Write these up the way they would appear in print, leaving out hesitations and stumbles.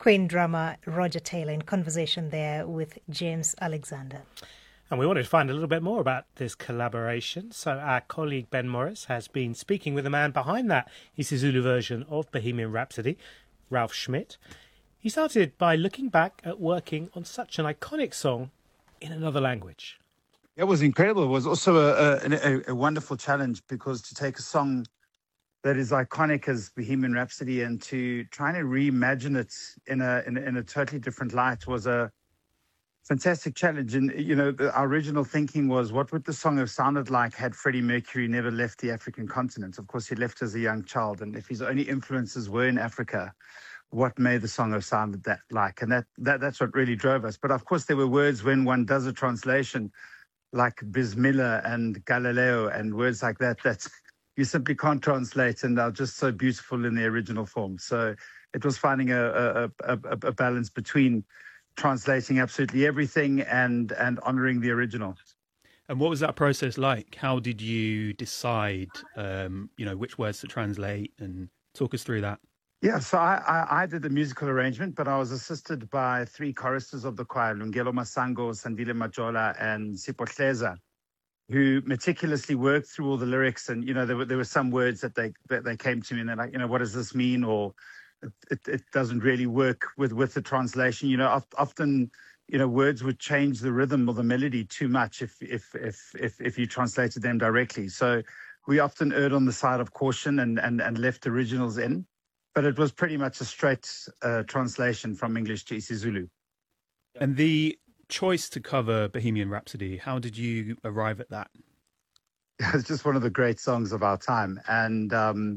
Queen drummer Roger Taylor in conversation there with James Alexander. And we wanted to find a little bit more about this collaboration. So our colleague Ben Morris has been speaking with the man behind that isiZulu version of Bohemian Rhapsody, Ralph Schmidt. He started by looking back at working on such an iconic song in another language. It was incredible. It was also a wonderful challenge, because to take a song that is iconic as Bohemian Rhapsody and to trying to reimagine it in a totally different light was a fantastic challenge. And, our original thinking was, what would the song have sounded like had Freddie Mercury never left the African continent? Of course, he left as a young child. And if his only influences were in Africa, what may the song have sounded that like? And that's what really drove us. But of course, there were words when one does a translation like Bismillah and Galileo and words like that you simply can't translate and are just so beautiful in the original form. So it was finding a balance between translating absolutely everything and honoring the original. And what was that process like? How did you decide, which words to translate, and talk us through that? Yeah, so I did the musical arrangement, but I was assisted by 3 choristers of the choir, Lungelo Masango, Sandile Majola, and Sipho Hleza, who meticulously worked through all the lyrics. And, there were some words that they came to me and they're like, what does this mean? Or it doesn't really work with the translation. Often, words would change the rhythm or the melody too much if you translated them directly. So we often erred on the side of caution and left originals in. But it was pretty much a straight translation from English to isiZulu. And the choice to cover Bohemian Rhapsody, how did you arrive at that? It's just one of the great songs of our time. And,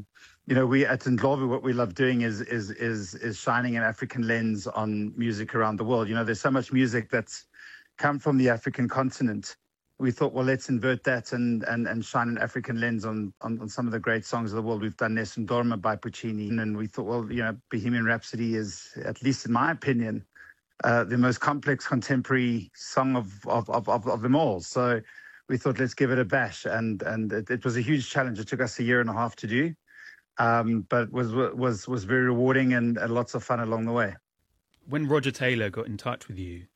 we at Ndlovu, what we love doing is shining an African lens on music around the world. There's so much music that's come from the African continent. We thought, well, let's invert that and shine an African lens on some of the great songs of the world. We've done Nessun Dorma by Puccini. And we thought, well, Bohemian Rhapsody is, at least in my opinion, the most complex contemporary song of them all. So we thought, let's give it a bash. And it was a huge challenge. It took us a year and a half to do, but was very rewarding and lots of fun along the way. When Roger Taylor got in touch with you,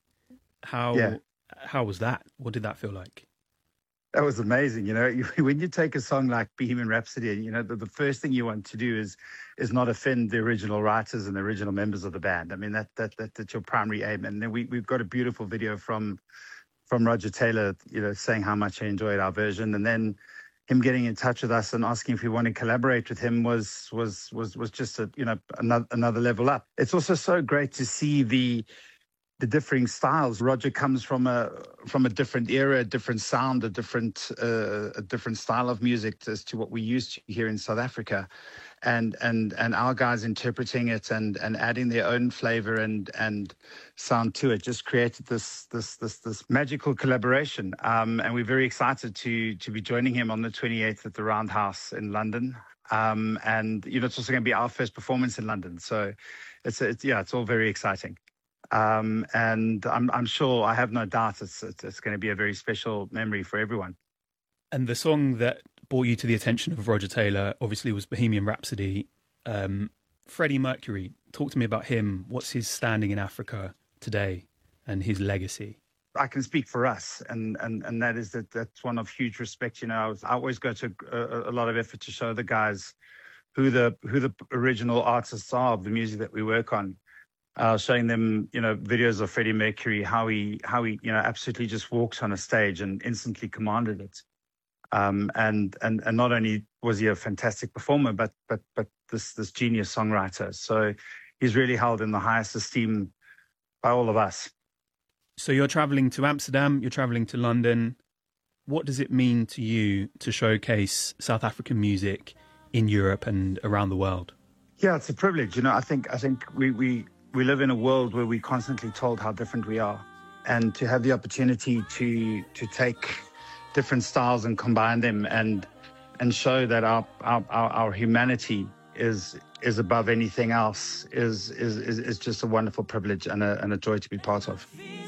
how was that? What did that feel like? That was amazing. When you take a song like Bohemian Rhapsody, the first thing you want to do is not offend the original writers and the original members of the band. I mean, that's your primary aim. And then we've got a beautiful video from Roger Taylor, saying how much he enjoyed our version. And then him getting in touch with us and asking if we want to collaborate with him was just another level up. It's also so great to see the differing styles. Roger comes from a different era, a different sound, a different style of music as to what we used to hear in South Africa, and our guys interpreting it and adding their own flavor and sound to it just created this magical collaboration. And we're very excited to be joining him on the 28th at the Roundhouse in London. And it's also going to be our first performance in London, so it's all very exciting. And I'm sure, I have no doubt, it's going to be a very special memory for everyone. And the song that brought you to the attention of Roger Taylor obviously was Bohemian Rhapsody. Freddie Mercury, talk to me about him. What's his standing in Africa today and his legacy? I can speak for us, and that is that's one of huge respect. I always go to a lot of effort to show the guys who the original artists are of the music that we work on. Showing them, videos of Freddie Mercury, how he absolutely just walked on a stage and instantly commanded it. And not only was he a fantastic performer, but this genius songwriter. So he's really held in the highest esteem by all of us. So you're traveling to Amsterdam, you're traveling to London. What does it mean to you to showcase South African music in Europe and around the world? Yeah, it's a privilege. I think we live in a world where we're constantly told how different we are, and to have the opportunity to take different styles and combine them and show that our humanity is above anything else is just a wonderful privilege and a joy to be part of.